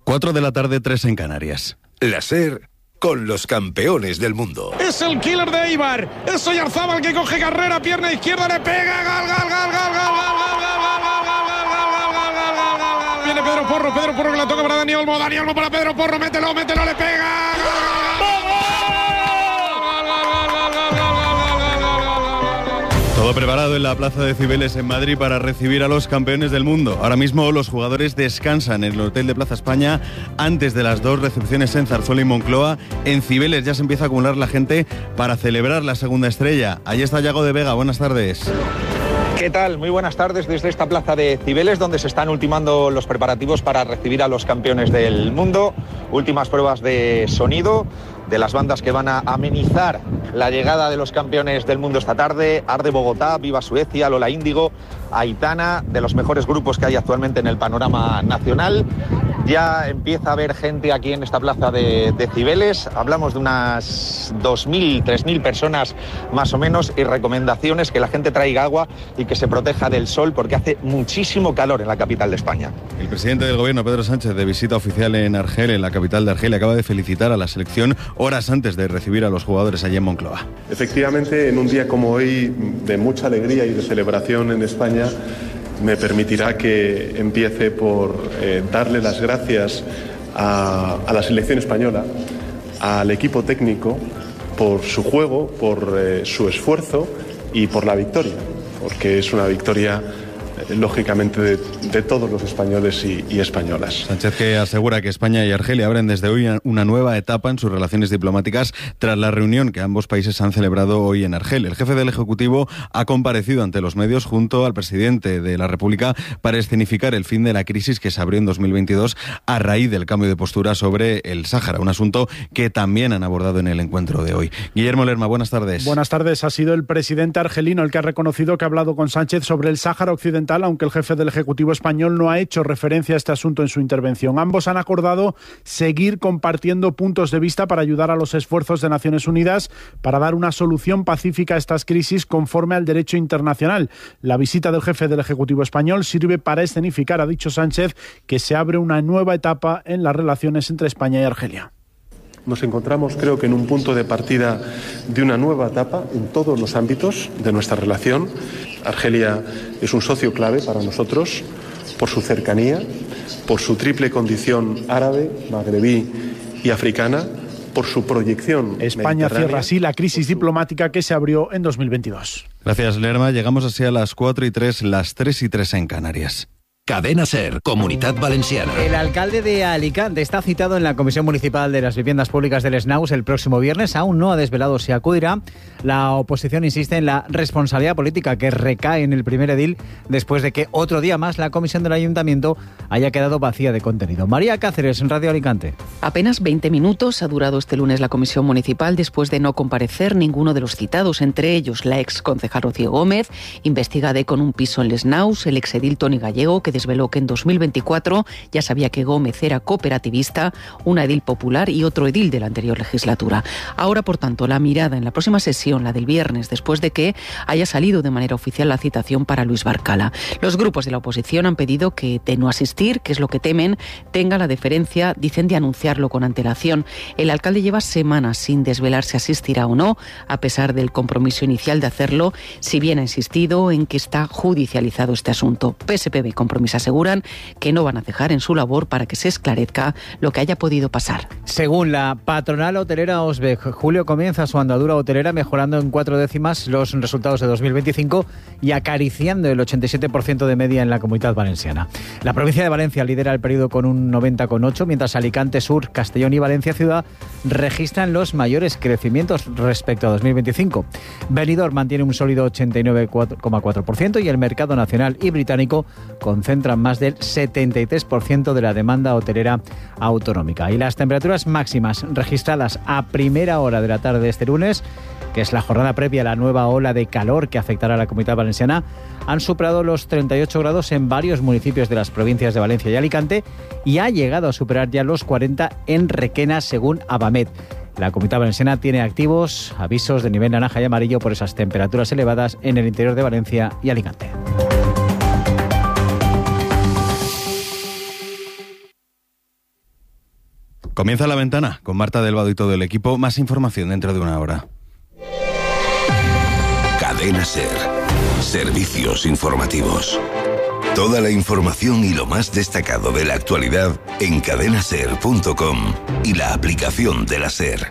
4 de la tarde, 3 en Canarias. La SER con los campeones del mundo. Es el killer de Eibar. Es Oyarzábal que coge carrera, pierna izquierda, le pega. Viene Pedro Porro que la toca para Dani Olmo para Pedro Porro, mételo, le pega. Todo preparado en la Plaza de Cibeles en Madrid para recibir a los campeones del mundo. Ahora mismo los jugadores descansan en el Hotel de Plaza España antes de las 2 recepciones en Zarzuela y Moncloa. En Cibeles ya se empieza a acumular la gente para celebrar la segunda estrella. Allí está Yago de Vega, buenas tardes. ¿Qué tal? Muy buenas tardes desde esta plaza de Cibeles, donde se están ultimando los preparativos para recibir a los campeones del mundo. Últimas pruebas de sonido de las bandas que van a amenizar la llegada de los campeones del mundo esta tarde. Arde Bogotá, Viva Suecia, Lola Índigo, Aitana, de los mejores grupos que hay actualmente en el panorama nacional. Ya empieza a haber gente aquí en esta plaza de Cibeles. Hablamos de unas 2.000, 3.000 personas más o menos, y recomendaciones: que la gente traiga agua y que se proteja del sol porque hace muchísimo calor en la capital de España. El presidente del gobierno, Pedro Sánchez, de visita oficial en Argel, en la capital de Argelia, acaba de felicitar a la selección horas antes de recibir a los jugadores allí en Moncloa. Efectivamente, en un día como hoy de mucha alegría y de celebración en España, me permitirá que empiece por darle las gracias a la selección española, al equipo técnico, por su juego, por su esfuerzo y por la victoria, porque es una victoria lógicamente de todos los españoles y españolas. Sánchez, que asegura que España y Argelia abren desde hoy una nueva etapa en sus relaciones diplomáticas tras la reunión que ambos países han celebrado hoy en Argel. El jefe del Ejecutivo ha comparecido ante los medios junto al presidente de la República para escenificar el fin de la crisis que se abrió en 2022 a raíz del cambio de postura sobre el Sáhara, un asunto que también han abordado en el encuentro de hoy. Guillermo Lerma, buenas tardes. Buenas tardes. Ha sido el presidente argelino el que ha reconocido que ha hablado con Sánchez sobre el Sáhara Occidental, aunque el jefe del Ejecutivo español no ha hecho referencia a este asunto en su intervención. Ambos han acordado seguir compartiendo puntos de vista para ayudar a los esfuerzos de Naciones Unidas para dar una solución pacífica a estas crisis conforme al derecho internacional. La visita del jefe del Ejecutivo español sirve para escenificar, ha dicho Sánchez, que se abre una nueva etapa en las relaciones entre España y Argelia. Nos encontramos, creo que, en un punto de partida de una nueva etapa en todos los ámbitos de nuestra relación. Argelia es un socio clave para nosotros por su cercanía, por su triple condición árabe, magrebí y africana, por su proyección. España cierra así la crisis diplomática que se abrió en 2022. Gracias, Lerma. Llegamos así a las 4:03, las 3:03 en Canarias. Cadena SER, Comunitat Valenciana. El alcalde de Alicante está citado en la Comisión Municipal de las Viviendas Públicas del SNAUS el próximo viernes. Aún no ha desvelado si acudirá. La oposición insiste en la responsabilidad política que recae en el primer edil después de que otro día más la comisión del ayuntamiento haya quedado vacía de contenido. María Cáceres, en Radio Alicante. Apenas 20 minutos ha durado este lunes la comisión municipal después de no comparecer ninguno de los citados, entre ellos la ex concejal Rocío Gómez, investigada con un piso en el SNAUS, el exedil Toni Gallego, que desveló que en 2024 ya sabía que Gómez era cooperativista, una edil popular y otro edil de la anterior legislatura. Ahora, por tanto, la mirada en la próxima sesión, la del viernes, después de que haya salido de manera oficial la citación para Luis Barcala. Los grupos de la oposición han pedido que, de no asistir, que es lo que temen, tenga la deferencia, dicen, de anunciarlo con antelación. El alcalde lleva semanas sin desvelar si asistirá o no, a pesar del compromiso inicial de hacerlo, si bien ha insistido en que está judicializado este asunto. PSPB y Compromís aseguran que no van a cejar en su labor para que se esclarezca lo que haya podido pasar. Según la patronal hotelera OSBEC, julio comienza su andadura hotelera mejorando en 4 décimas los resultados de 2025 y acariciando el 87% de media en la Comunidad Valenciana. La provincia de Valencia lidera el periodo con un 90,8, mientras Alicante Sur, Castellón y Valencia Ciudad registran los mayores crecimientos respecto a 2025. Benidorm mantiene un sólido 89,4% y el mercado nacional y británico concentran más del 73% de la demanda hotelera autonómica. Y las temperaturas máximas registradas a primera hora de la tarde de este lunes, que es la jornada previa a la nueva ola de calor que afectará a la Comunidad Valenciana, han superado los 38 grados en varios municipios de las provincias de Valencia y Alicante y ha llegado a superar ya los 40 en Requena, según Abamet. La Comunidad Valenciana tiene activos avisos de nivel naranja y amarillo por esas temperaturas elevadas en el interior de Valencia y Alicante. Comienza La Ventana con Marta Delvado y todo el equipo. Más información dentro de una hora. Cadena SER. Servicios informativos. Toda la información y lo más destacado de la actualidad en cadenaser.com y la aplicación de la SER.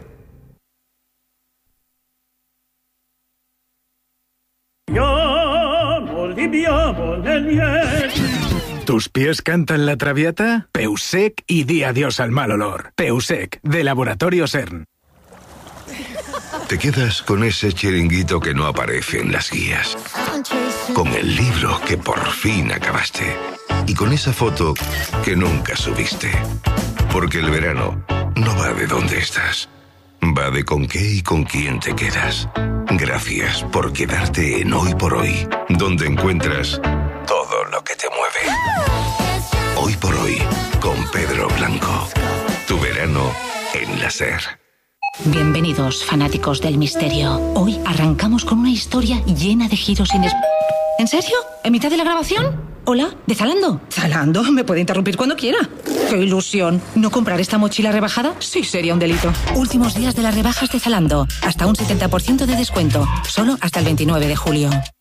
¿Tus pies cantan la traviata? Peusec y di adiós al mal olor. Peusec, de Laboratorio CERN. Te quedas con ese chiringuito que no aparece en las guías, con el libro que por fin acabaste y con esa foto que nunca subiste. Porque el verano no va de dónde estás, va de con qué y con quién te quedas. Gracias por quedarte en Hoy por Hoy, donde encuentras todo lo que te mueve. Hoy por Hoy, con Pedro Blanco. Tu verano en la SER. Bienvenidos, fanáticos del misterio. Hoy arrancamos con una historia llena de giros inesperados. ¿En serio? ¿En mitad de la grabación? Hola, ¿de Zalando? Zalando, me puede interrumpir cuando quiera. ¡Qué ilusión! ¿No comprar esta mochila rebajada? Sí, sería un delito. Últimos días de las rebajas de Zalando. Hasta un 70% de descuento. Solo hasta el 29 de julio.